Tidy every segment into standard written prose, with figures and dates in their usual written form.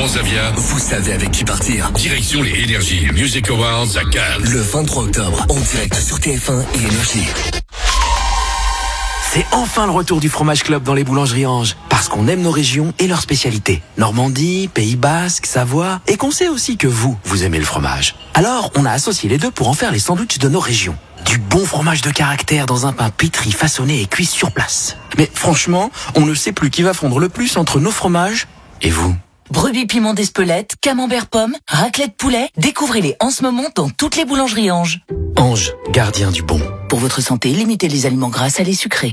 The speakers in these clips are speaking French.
Transavia, vous savez avec qui partir. direction les Energy Music Awards à Cannes. Le 23 octobre, en direct sur TF1 et Énergie. C'est enfin le retour du Fromage Club dans les boulangeries Ange. Parce qu'on aime nos régions et leurs spécialités. Normandie, Pays Basque, Savoie. Et qu'on sait aussi que vous aimez le fromage. Alors, on a associé les deux pour en faire les sandwichs de nos régions. Du bon fromage de caractère dans un pain pétri, façonné et cuit sur place. Mais franchement, on ne sait plus qui va fondre le plus entre nos fromages et vous. Brebis piment d'Espelette, camembert pomme, raclette poulet, découvrez-les en ce moment dans toutes les boulangeries Ange. Ange, gardien du bon. Pour votre santé, limitez les aliments gras, salés, sucrés.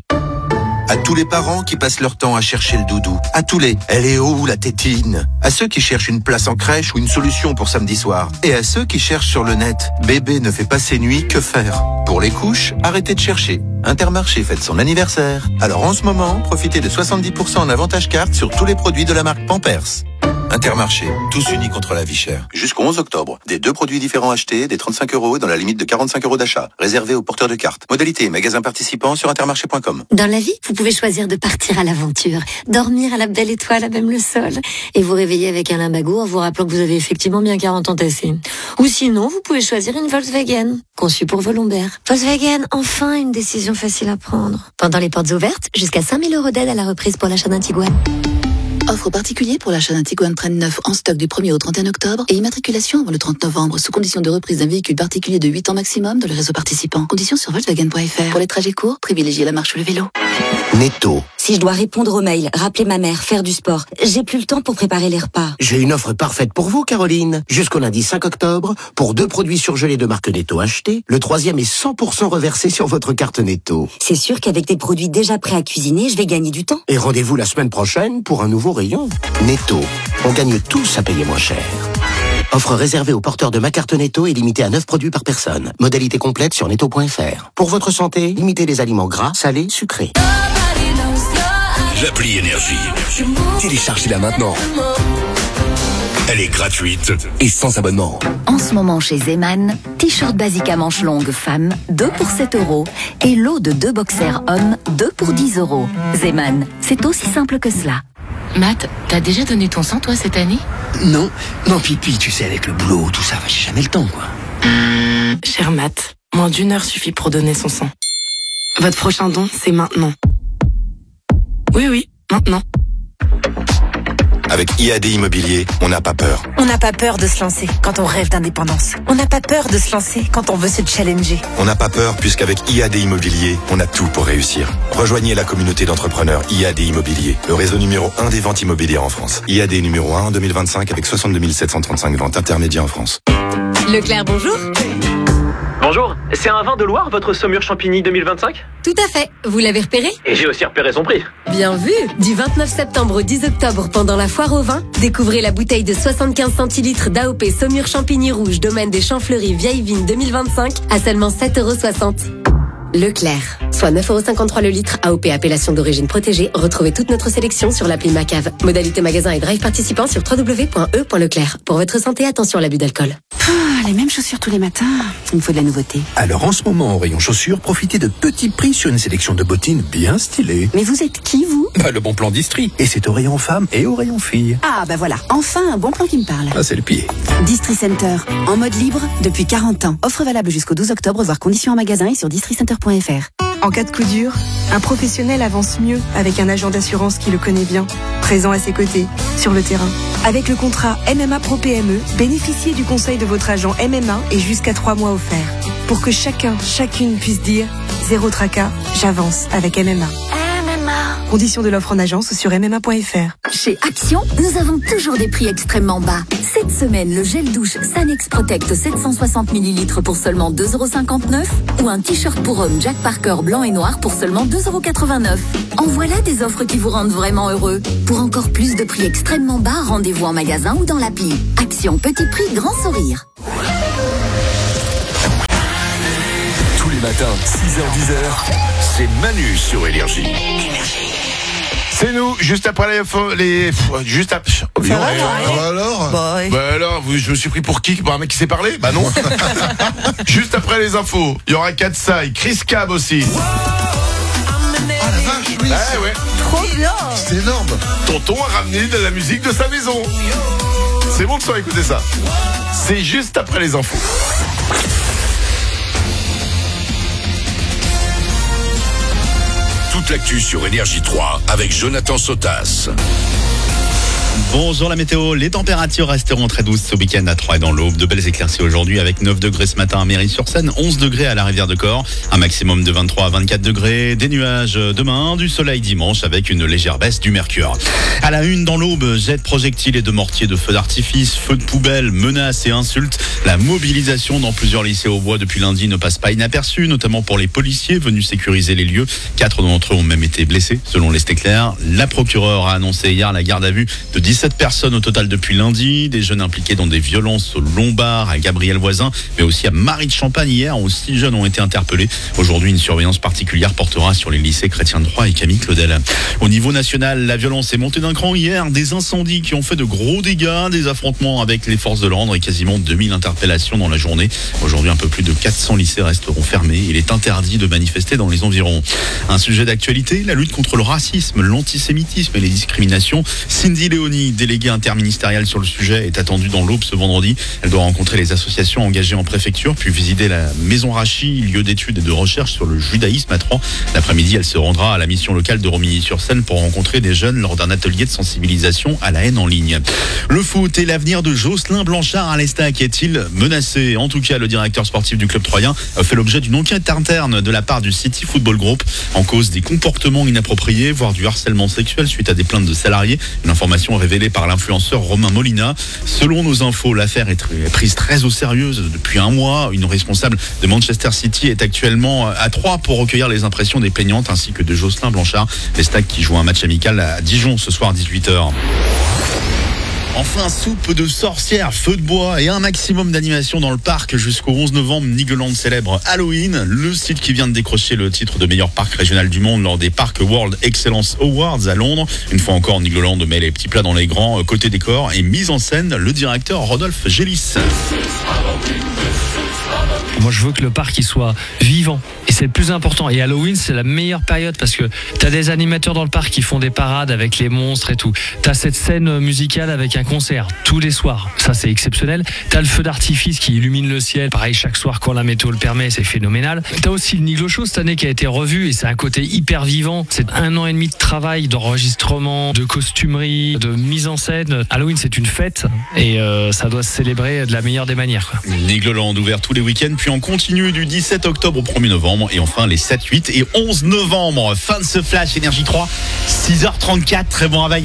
À tous les parents qui passent leur temps à chercher le doudou. À tous les « elle est où la tétine ?» À ceux qui cherchent une place en crèche ou une solution pour samedi soir. Et à ceux qui cherchent sur le net « bébé ne fait pas ses nuits, que faire ?» Pour les couches, arrêtez de chercher. Intermarché fête son anniversaire. Alors en ce moment, profitez de 70% en avantage carte sur tous les produits de la marque Pampers. Intermarché, tous unis contre la vie chère. Jusqu'au 11 octobre, des 2 produits différents achetés, des 35 € dans la limite de 45 € d'achat. Réservé aux porteurs de cartes. Modalité et magasins participants sur intermarché.com. Dans la vie, vous pouvez choisir de partir à l'aventure, dormir à la belle étoile à même le sol, et vous réveiller avec un limbago en vous rappelant que vous avez effectivement bien 40 ans tassés. Ou sinon, vous pouvez choisir une Volkswagen, conçue pour vos lombaires. Volkswagen, enfin une décision facile à prendre. Pendant les portes ouvertes, jusqu'à 5 000 € d'aide à la reprise pour l'achat d'un Tiguan. Offre particulier pour l'achat d'un Tiguan 39 en stock du 1er au 31 octobre et immatriculation avant le 30 novembre sous condition de reprise d'un véhicule particulier de 8 ans maximum dans les réseaux participants. Conditions sur Volkswagen.fr. Pour les trajets courts, privilégiez la marche ou le vélo. Netto. Si je dois répondre aux mails, rappeler ma mère, faire du sport, j'ai plus le temps pour préparer les repas. J'ai une offre parfaite pour vous, Caroline. Jusqu'au lundi 5 octobre, pour 2 produits surgelés de marque Netto achetés, le 3e est 100% reversé sur votre carte Netto. C'est sûr qu'avec des produits déjà prêts à cuisiner, je vais gagner du temps. Et rendez-vous la semaine prochaine pour un nouveau rayon. Netto. On gagne tous à payer moins cher. Offre réservée aux porteurs de ma carte Netto et limitée à 9 produits par personne. Modalité complète sur netto.fr. Pour votre santé, limitez les aliments gras, salés, sucrés. L'appli Énergie, Téléchargez-la maintenant. elle est gratuite. Et sans abonnement. En ce moment chez Zeman, t-shirt basique à manches longues femmes, 2 pour 7 € et lot de 2 boxers hommes, 2 pour 10 €. Zeman, c'est aussi simple que cela. Matt, t'as déjà donné ton sang, toi, cette année? Non, Pipi, tu sais, avec le boulot, tout ça, j'ai jamais le temps, quoi. Cher Matt, moins d'1 heure suffit pour donner son sang. Votre prochain don, c'est maintenant. Oui, maintenant. Avec IAD Immobilier, on n'a pas peur. On n'a pas peur de se lancer quand on rêve d'indépendance. On n'a pas peur de se lancer quand on veut se challenger. On n'a pas peur puisqu'avec IAD Immobilier, on a tout pour réussir. Rejoignez la communauté d'entrepreneurs IAD Immobilier, le réseau numéro 1 des ventes immobilières en France. IAD numéro 1 en 2025 avec 62 735 ventes intermédiaires en France. Leclerc, bonjour. Bonjour, c'est un vin de Loire, votre Saumur Champigny 2025 ? Tout à fait. Vous l'avez repéré ? Et j'ai aussi repéré son prix. Bien vu. Du 29 septembre au 10 octobre, pendant la foire au vin, découvrez la bouteille de 75 centilitres d'AOP Saumur Champigny Rouge, domaine des Champs-Fleuris, Vieille Vigne 2025, à seulement 7,60 €. Leclerc, soit 9,53 € le litre, AOP appellation d'origine protégée. Retrouvez toute notre sélection sur l'appli Macave. Modalité magasin et drive participant sur www.e.leclerc. Pour votre santé, attention à l'abus d'alcool. Les mêmes chaussures tous les matins. Il me faut de la nouveauté. Alors en ce moment, au rayon chaussures, profitez de petits prix sur une sélection de bottines bien stylées. Mais vous êtes qui, vous ? Le bon plan d'Istrie. Et c'est au rayon femmes et au rayon filles. Ah, voilà. Enfin, un bon plan qui me parle. Ah, c'est le pied. Distri Center. En mode libre depuis 40 ans. Offre valable jusqu'au 12 octobre, voire conditions en magasin et sur districenter.fr. En cas de coup dur, un professionnel avance mieux avec un agent d'assurance qui le connaît bien, présent à ses côtés, sur le terrain. Avec le contrat MMA Pro PME, bénéficiez du conseil de votre agent MMA et jusqu'à 3 mois offerts. Pour que chacune puisse dire « Zéro tracas, j'avance avec MMA ». Conditions de l'offre en agence sur MMA.fr. Chez Action, nous avons toujours des prix extrêmement bas. Cette semaine, le gel douche Sanex Protect 760 ml pour seulement 2,59 € ou un t-shirt pour homme Jack Parker blanc et noir pour seulement 2,89 €. En voilà des offres qui vous rendent vraiment heureux. Pour encore plus de prix extrêmement bas, rendez-vous en magasin ou dans l'appli. Action, petit prix, grand sourire. Tous les matins, 6h-10h, c'est Manu sur Énergie. C'est nous, juste après juste après. Alors, je me suis pris pour qui? Pour un mec qui sait parler? Bah non. Juste après les infos, il y aura Katsai, Chris Cab aussi. Ah la vache, oui. Ouais. Trop bien. C'est énorme. Tonton a ramené de la musique de sa maison. C'est bon de soir, écoutez ça. C'est juste après les infos. Toute l'actu sur Énergie 3 avec Jonathan Sotas. Bonjour la météo, les températures resteront très douces ce week-end à Troyes dans l'Aube. De belles éclaircies aujourd'hui avec 9 degrés ce matin à Méry-sur-Seine, 11 degrés à la rivière de Corps, un maximum de 23 à 24 degrés, des nuages demain, du soleil dimanche avec une légère baisse du mercure. À la une dans l'Aube, jets de projectiles et de mortiers de feux d'artifice, feux de poubelle, menaces et insultes. La mobilisation dans plusieurs lycées au bois depuis lundi ne passe pas inaperçue, notamment pour les policiers venus sécuriser les lieux. 4 d'entre eux ont même été blessés selon l'Est éclair. La procureure a annoncé hier la garde à vue de 17 personnes au total depuis lundi, des jeunes impliqués dans des violences au Lombard, à Gabriel Voisin, mais aussi à Marie de Champagne hier, où 6 jeunes ont été interpellés. Aujourd'hui, une surveillance particulière portera sur les lycées Chrétien de Troyes et Camille Claudel. Au niveau national, la violence est montée d'un cran hier, des incendies qui ont fait de gros dégâts, des affrontements avec les forces de l'ordre et quasiment 2000 interpellations dans la journée. Aujourd'hui, un peu plus de 400 lycées resteront fermés. Il est interdit de manifester dans les environs. Un sujet d'actualité, la lutte contre le racisme, l'antisémitisme et les discriminations. Cindy Léonie, déléguée interministérielle sur le sujet, est attendue dans l'Aube ce vendredi. Elle doit rencontrer les associations engagées en préfecture, puis visiter la Maison Rachi, lieu d'études et de recherche sur le judaïsme à Troyes. L'après-midi, elle se rendra à la mission locale de Romilly-sur-Seine pour rencontrer des jeunes lors d'un atelier de sensibilisation à la haine en ligne. Le foot et l'avenir de Jocelyn Blanchard à l'Estac est-il menacé? En tout cas, le directeur sportif du club troyen a fait l'objet d'une enquête interne de la part du City Football Group en cause des comportements inappropriés, voire du harcèlement sexuel suite à des plaintes de salariés. Une information révélée par l'influenceur Romain Molina. Selon nos infos, l'affaire est prise très au sérieux depuis un mois. Une responsable de Manchester City est actuellement à Troyes pour recueillir les impressions des plaignantes ainsi que de Jocelyn Blanchard. L'Estac qui joue un match amical à Dijon ce soir 18h. Enfin, soupe de sorcière, feu de bois et un maximum d'animation dans le parc jusqu'au 11 novembre. Nigloland célèbre Halloween, le site qui vient de décrocher le titre de meilleur parc régional du monde lors des Park World Excellence Awards à Londres. Une fois encore, Nigloland met les petits plats dans les grands. Côté décor et mise en scène, le directeur Rodolphe Gélis. Moi, je veux que le parc il soit vivant. Et c'est le plus important. Et Halloween, c'est la meilleure période parce que t'as des animateurs dans le parc qui font des parades avec les monstres et tout. T'as cette scène musicale avec un concert tous les soirs. Ça, c'est exceptionnel. T'as le feu d'artifice qui illumine le ciel. Pareil, chaque soir quand la météo le permet, c'est phénoménal. T'as aussi le Niglo Show cette année qui a été revu et c'est un côté hyper vivant. C'est 1 an et demi de travail, d'enregistrement, de costumerie, de mise en scène. Halloween, c'est une fête et ça doit se célébrer de la meilleure des manières, quoi. Nigloland ouvert tous les week-ends, puis en continu du 17 octobre au 1er novembre et enfin les 7, 8 et 11 novembre. Fin de ce flash Énergie 3, 6h34, très bon réveil.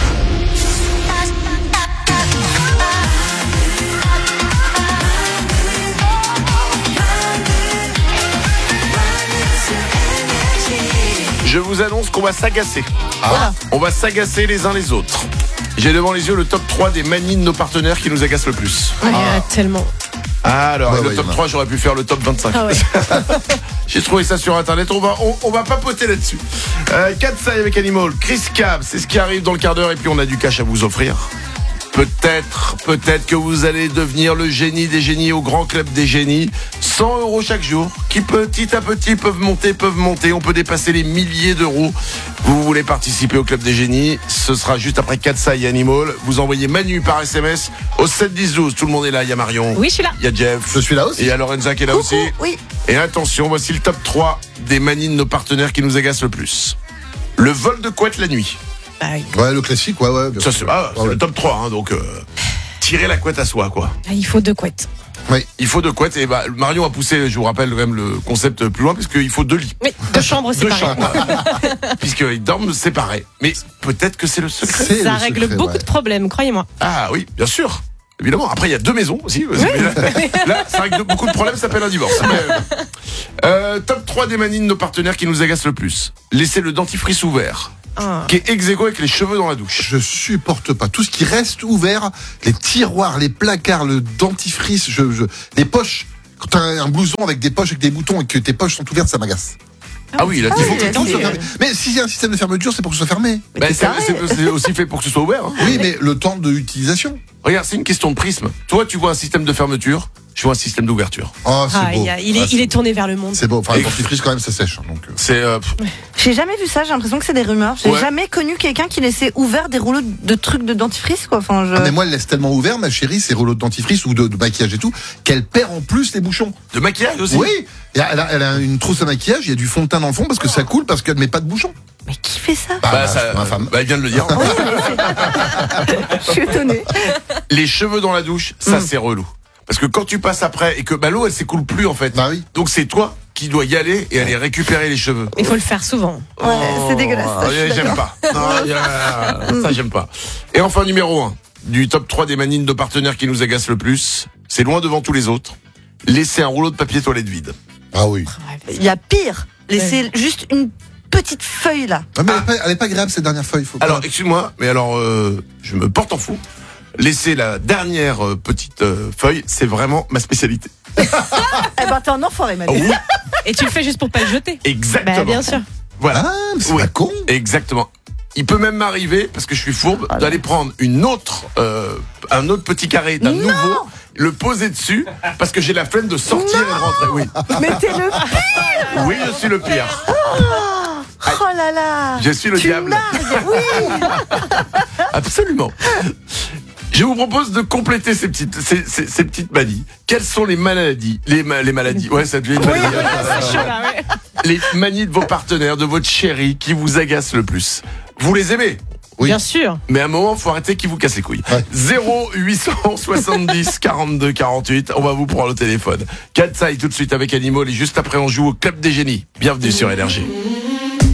Je vous annonce qu'on va s'agacer. On va s'agacer les uns les autres. J'ai devant les yeux le top 3 des manies de nos partenaires qui nous agacent le plus. Tellement. Alors, le top 3, j'aurais pu faire le top 25. Ah ouais. J'ai trouvé ça sur internet, on va papoter là-dessus. Katsai avec Animal, Chris Cab, c'est ce qui arrive dans le quart d'heure et puis on a du cash à vous offrir. Peut-être que vous allez devenir le génie des génies au grand club des génies. 100 € chaque jour, qui petit à petit peuvent monter. On peut dépasser les milliers d'euros. Vous voulez participer au club des génies? Ce sera juste après Katsai et Animal. Vous envoyez Manu par SMS au 7 10 12. Tout le monde est là. Il y a Marion. Oui, je suis là. Il y a Jeff. Je suis là aussi. Et il y a Lorenza qui est là aussi. Oui. Et attention, voici le top 3 des manies de nos partenaires qui nous agacent le plus. Le vol de couette la nuit. Ouais, le classique, ouais. Bien Ça, sûr. c'est le top 3, donc tirer la couette à soi, quoi. Il faut 2 couettes. Oui, il faut 2 couettes. Et Marion a poussé, je vous rappelle quand même le concept plus loin, puisqu'il faut 2 lits. Oui, 2 chambres séparées. Puisqu'ils dorment séparés. Mais peut-être que c'est le secret. Ça règle beaucoup de problèmes, croyez-moi. Ah oui, bien sûr. Évidemment. Après, il y a 2 maisons aussi. Oui. Là, ça règle beaucoup de problèmes, ça s'appelle un divorce. Top 3 des manies de nos partenaires qui nous agacent le plus. Laisser le dentifrice ouvert. Qui est ex-aequo avec les cheveux dans la douche. Je supporte pas. Tout ce qui reste ouvert, les tiroirs, les placards, le dentifrice, les poches. Quand t'as un blouson avec des poches, avec des boutons et que tes poches sont ouvertes, ça m'agace. Ah oui, là, il faut que tout soit fermé. Mais s'il y a un système de fermeture, c'est pour que ce soit fermé. C'est aussi fait pour que ce soit ouvert. Hein. Oui, mais le temps de l'utilisation. Regarde, c'est une question de prisme. Toi, tu vois un système de fermeture, je vois un système d'ouverture. Oh, c'est beau. Il est tourné vers le monde. C'est beau. Enfin, le dentifrice, quand même, ça sèche. Donc, c'est. J'ai jamais vu ça. J'ai l'impression que c'est des rumeurs. J'ai jamais connu quelqu'un qui laissait ouvert des rouleaux de trucs de dentifrice, quoi. Enfin, mais moi, elle laisse tellement ouvert, ma chérie, ces rouleaux de dentifrice ou de maquillage et tout, qu'elle perd en plus les bouchons. De maquillage aussi. Oui. Et elle a une trousse à maquillage. Il y a du fond de teint dans le fond parce que ça coule parce qu'elle met pas de bouchon. Mais qui fait ça? Ma femme. Elle vient de le dire. Je suis étonnée. Les cheveux dans la douche, ça c'est relou. Parce que quand tu passes après et que l'eau elle s'écoule plus en fait. Bah oui. Donc c'est toi qui dois y aller et aller récupérer les cheveux. Il faut le faire souvent. Ouais, c'est dégueulasse. J'aime pas. Non, ça j'aime pas. Et enfin numéro 1 du top 3 des manies de nos partenaires qui nous agacent le plus, c'est loin devant tous les autres. Laisser un rouleau de papier toilette vide. Ah oui. Il y a pire. Laisser juste une petite feuille là. Ah, mais elle est pas agréable cette dernière feuille. Alors excuse-moi, mais alors je me porte en fou. Laisser la dernière petite feuille, c'est vraiment ma spécialité. Eh ben t'es un enfoiré, ma vie. Et tu le fais juste pour pas le jeter. Exactement. Bah, bien sûr. Voilà. Ah, mais c'est pas con. Exactement. Il peut même m'arriver, parce que je suis fourbe, d'aller prendre un autre petit carré d'un nouveau, le poser dessus, parce que j'ai la flemme de sortir et de rentrer. Oui. Mais t'es le pire. Oui, je suis le pire. Oh là là. Je suis le diable. Oui. Absolument. Je vous propose de compléter ces petites manies. Quelles sont les maladies, les maladies? Ouais, ça devient une maladie. Les manies de vos partenaires, de votre chérie, qui vous agacent le plus. Vous les aimez? Oui. Bien sûr. Mais à un moment, faut arrêter qu'ils vous cassent les couilles. Ouais. 0870 42 48. On va vous prendre le téléphone. Katsai tout de suite avec Animal et juste après on joue au Club des Génies. Bienvenue sur Énergie.